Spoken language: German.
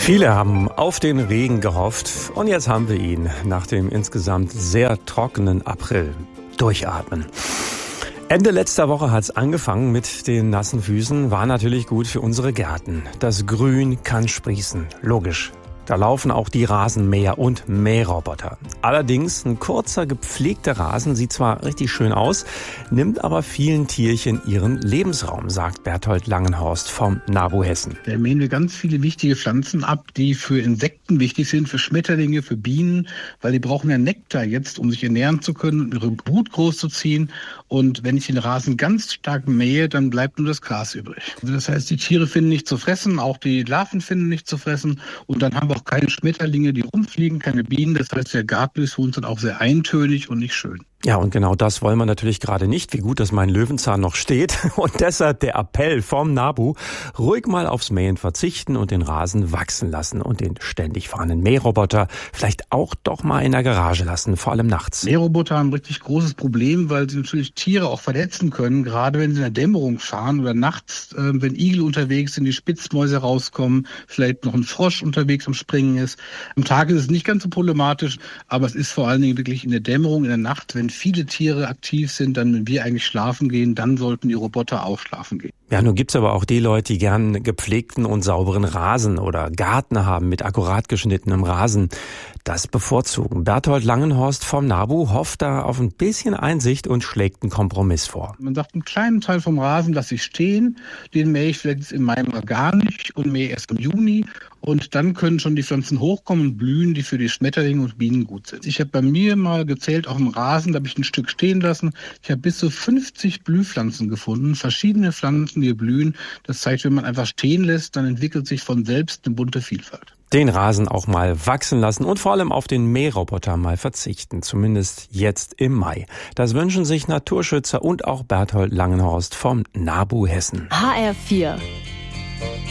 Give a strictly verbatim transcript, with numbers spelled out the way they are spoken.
Viele haben auf den Regen gehofft und jetzt haben wir ihn nach dem insgesamt sehr trockenen April. Durchatmen. Ende letzter Woche hat's angefangen mit den nassen Füßen, war natürlich gut für unsere Gärten. Das Grün kann sprießen, logisch. Da laufen auch die Rasenmäher und Mähroboter. Allerdings ein kurzer, gepflegter Rasen sieht zwar richtig schön aus, nimmt aber vielen Tierchen ihren Lebensraum, sagt Berthold Langenhorst vom NABU Hessen. Da mähen wir ganz viele wichtige Pflanzen ab, die für Insekten wichtig sind, für Schmetterlinge, für Bienen, weil die brauchen ja Nektar jetzt, um sich ernähren zu können, ihre Brut großzuziehen. Und wenn ich den Rasen ganz stark mähe, dann bleibt nur das Gras übrig. Also das heißt, die Tiere finden nichts zu fressen, auch die Larven finden nichts zu fressen. Und dann haben wir auch keine Schmetterlinge, die rumfliegen, keine Bienen. Das heißt, der Garten ist für uns dann auch sehr eintönig und nicht schön. Ja, und genau das wollen wir natürlich gerade nicht. Wie gut, dass mein Löwenzahn noch steht. Und deshalb der Appell vom NABU, ruhig mal aufs Mähen verzichten und den Rasen wachsen lassen und den ständig fahrenden Mähroboter vielleicht auch doch mal in der Garage lassen, vor allem nachts. Mähroboter haben ein richtig großes Problem, weil sie natürlich Tiere auch verletzen können, gerade wenn sie in der Dämmerung fahren oder nachts, äh, wenn Igel unterwegs sind, die Spitzmäuse rauskommen, vielleicht noch ein Frosch unterwegs am Springen ist. Am Tag ist es nicht ganz so problematisch, aber es ist vor allen Dingen wirklich in der Dämmerung, in der Nacht, wenn viele Tiere aktiv sind, dann, wenn wir eigentlich schlafen gehen, dann sollten die Roboter auch schlafen gehen. Ja, nun gibt's aber auch die Leute, die gern gepflegten und sauberen Rasen oder Garten haben mit akkurat geschnittenem Rasen. Das bevorzugen. Berthold Langenhorst vom NABU hofft da auf ein bisschen Einsicht und schlägt einen Kompromiss vor. Man sagt, einen kleinen Teil vom Rasen lasse ich stehen, den mähe ich vielleicht im Mai mal gar nicht und mähe erst im Juni. Und dann können schon die Pflanzen hochkommen und blühen, die für die Schmetterlinge und Bienen gut sind. Ich habe bei mir mal gezählt, auf dem Rasen, da habe ich ein Stück stehen lassen. Ich habe bis zu fünfzig Blühpflanzen gefunden, verschiedene Pflanzen, die blühen. Das zeigt, wenn man einfach stehen lässt, dann entwickelt sich von selbst eine bunte Vielfalt. Den Rasen auch mal wachsen lassen und vor allem auf den Mähroboter mal verzichten, zumindest jetzt im Mai. Das wünschen sich Naturschützer und auch Berthold Langenhorst vom NABU Hessen. H R vier